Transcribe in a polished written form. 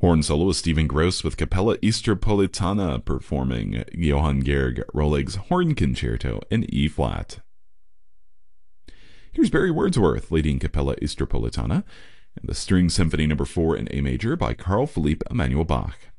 Horn soloist Stephen Gross with Capella Istropolitana performing Johann Georg Rollig's Horn Concerto in E-flat. Here's Barry Wordsworth leading Capella Istropolitana and the String Symphony No. 4 in A major by Carl Philipp Emanuel Bach.